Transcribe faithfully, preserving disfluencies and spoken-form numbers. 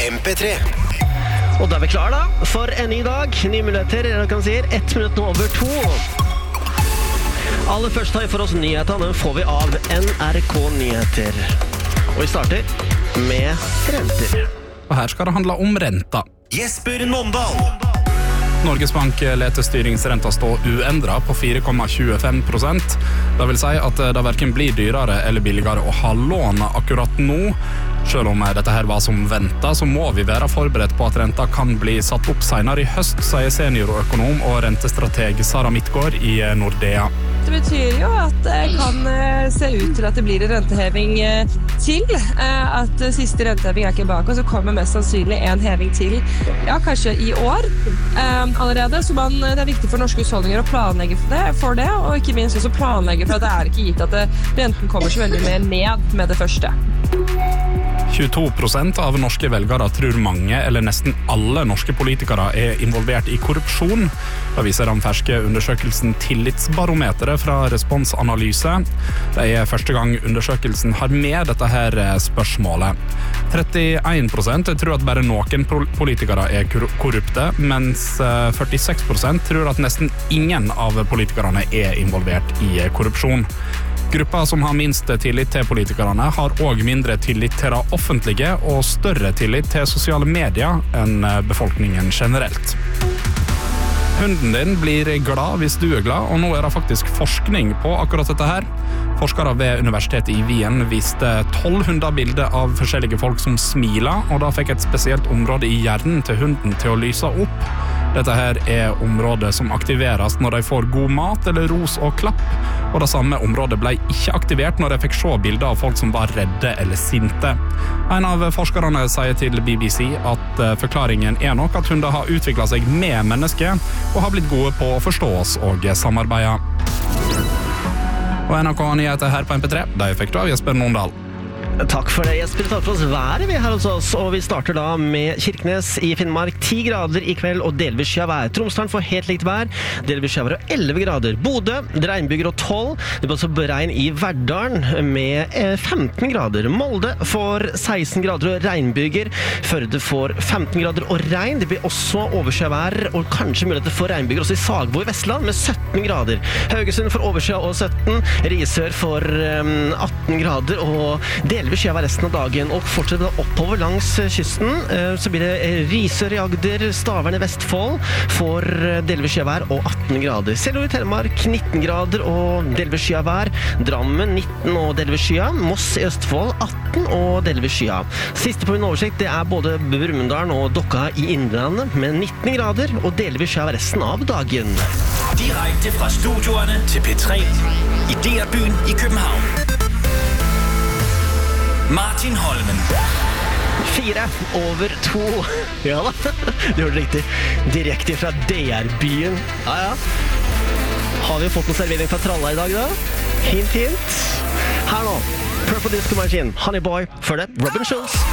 M P tre. Og da er vi klar da, for en ny dag. Nye muligheter, eller kan si, ett minutt nå over to. Aller først tar vi for oss nyhetene, den får vi av N R K Nyheter. Og vi starter med renter. Og her skal det handle om renta. Jesper Nåndal. Norges Bank leter styringsrenta stå uendret på fire komma tjuefem prosent. Det vil si at det hverken blir dyrere eller billigere å ha lån akkurat nå. Selv om dette her var som ventet, så må vi være forberedt på at renta kan bli satt opp senere i høst, sier seniorøkonom og rentestrateg Sara Midtgaard i Nordea. Det betyr jo at det kan se ut til at det blir en renteheving til, at siste renteheving er ikke bak, og så kommer mest sannsynlig en heving til, ja, kanskje i år allerede, så man, det er viktig for norske husholdninger å planlegge for det, for det, og ikke minst også planlegge for at det er ikke gitt at det, renten kommer så veldig mer ned med det første. tjueto prosent av norske velgere tror mange eller nesten alle norske politikere er involvert i korrupsjon. Det viser den ferske undersøkelsen Tillitsbarometeret fra Responsanalyse. Det er første gang undersøkelsen har med dette her spørsmålet. trettien prosent tror at bare noen politikere er korrupte, mens førtiseks prosent tror at nesten ingen av politikerne er involvert i korrupsjon. Gruppa som har minst tillit til politikerne har også mindre tillit til det offentlige og større tillit til sosiale medier enn befolkningen generelt. Hunden din blir glad hvis du er glad, og nå er det faktisk forskning på akkurat dette her. Forskere ved Universitetet i Wien viste tolv hundebilder av forskjellige folk som smiler, og da fikk et spesielt område i hjernen til hunden til å lyse opp. Dette her er området som aktiveres når de får god mat eller ros og klapp, og det samme området ble ikke aktivert når de fikk se bilder av folk som var redde eller sinte. En av forskerne sier til B B C at forklaringen er nok at hunder har utviklet seg med mennesker og har blitt gode på å forstå oss og samarbeide. Og N R K Nyheter her på M P tre, de fikk du av Jesper Nåndal. Takk for det, Jesper. Takk for oss været vi her hos oss, og vi starter da med Kirkenes i Finnmark. ti grader i kveld og delvis skyet vær. Tromsdalen får helt likt vær, delvis skyet vær og elleve grader. Bodø, regnbyger og tolv. Det blir også regn i Verdalen med femten grader. Molde får seksten grader og regnbyger. Førde får femten grader og regn. Det blir også overskyet vær og kanskje muligheter for regnbyger også i Sagbo i Vestland med sytten grader. Haugesund får overskyet og sytten. Risør får atten grader og delvis Delvis skyet vær resten av dagen, og fortsetter oppover langs kysten. Så blir det Risør i Agder, Stavern i Vestfold får delvis skyet vær og atten grader. Seljord i Telemark nitten grader og delvis skyet vær. Drammen nitten og delvis skyet. Moss i Østfold atten og delvis skyet. Siste på min oversikt det er både Brumunddal og Dokka i Innlandet med nitten grader og delvis skyet vær resten av dagen. Direkte fra studioerne til P tre i D R-byen i København. Martin Holmen. Fire over to. Ja da, du hørte riktig. Direkte fra D R-byen. Ja, ja. Har vi fått noen servering fra Tralla i dag da? Hint, hint. Her nå, Purple Disco Machine, Honey Boy, før det Robin Schulz.